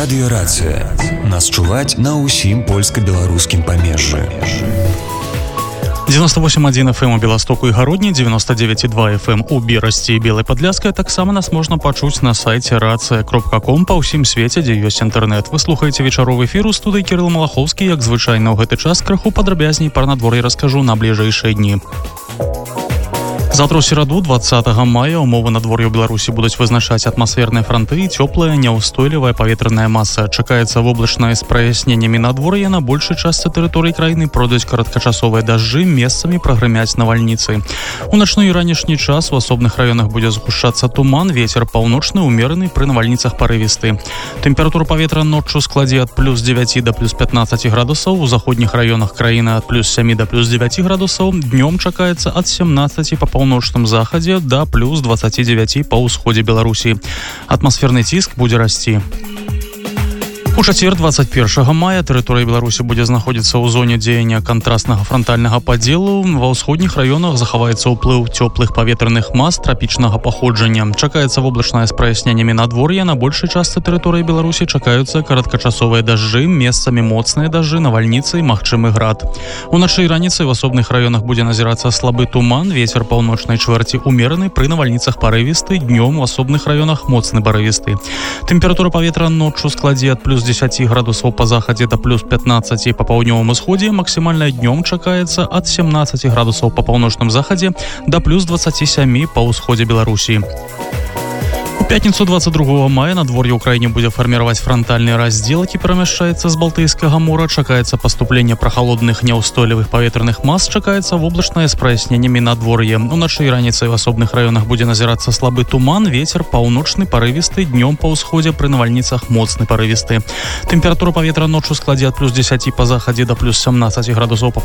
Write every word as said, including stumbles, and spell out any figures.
Радыёрацыя. Нас чуваць на ўсім польска-беларускім памежжы. девяносто восемь один эф эм у Беластоку и Гародні, девяносто девять и два эф эм у Берасці и Белой Подляскай. Таксама нас можна пачуць на сайце рацыя кропка ком па ўсім свеце, дзе ёсць інтэрнэт. Вы слухаеце вечаровы эфір у студыі Кірыл Малахоўскі. Як звычайна ў гэты час крыху падрабязней пра надвор'е раскажу на бліжэйшыя дні. Завтра ў сераду, двадцатага мая, умовы надвор'я ў Беларусі будуць вызначаць атмасферныя франты і цёплая, няўстойлівая паветраная маса. Чакаецца воблачнае з праясненнямі надвор'я. На большай частцы тэрыторыі краіны пройдуць кароткачасовыя дажджы, месцамі прагрымяць навальніцы. У начны і ранішні час у асобных раёнах будзе згушчацца туман, вецер паўночны умераны, пры навальніцах парывісты. Тэмпература паветра ноччу складзе ад плюс дзевяці да плюс пятнаццаці градусаў, у заходніх раёнах краіны ад плюс сямі да плюс дзевяці градусаў, днём чакаецца ад семнаццаці па паўночным захадзе да плюс дваццаці дзевяці па ўсходзе Беларусі. Атмасферны ціск будзе расці. У чацвер, двадцать первого мая, тэрыторыя Беларусі будзе знаходзіцца ў зоне дзеяння кантрастнага франтальнага падзелу. Ва ўсходніх раёнах захаваецца ўплыў цёплых паветраных мас трапічнага паходжання. Чакаецца воблачнае з праясненнямі надвор'я. На большай частцы тэрыторыі Беларусі чакаюцца кароткачасовыя дажджы, месцамі моцныя дажджы, навальніцы і магчымы град. Уначы і раніцай в асобных раёнах будзе назірацца слабы туман, вецер паўночнай чвэрці умераны, пры навальніцах парывісты, днём у асобных раёнах моцны парывісты. Тэмпература паветра ноччу складзе ад плюс дзесяці градусаў па захадзе да плюс пятнаццаці па паўднёвым усходзе, максімальна днём чакаецца ад семнаццаці градусаў па паўночным захадзе да плюс дваццаці сямі па ўсходзе Беларусі. У пятніцу двадцать другого мая надвор'е ў краіне будзе фарміраваць франтальны раздзел, які перамяшчаецца з Балтыйскага мора. Чакаецца паступленне прахалодных няўстойлівых паветраных мас, чакаецца воблачнае з праясненнямі надвор'я. Уначы і раніцай в асобных раёнах будзе назірацца слабы туман, вецер паўночны парывісты, днём па ўсходзе, пры навальніцах моцны парывісты. Тэмпература паветра ноччу складзе ад плюс дзесяці па захадзе да плюс семнаццаці градусаў па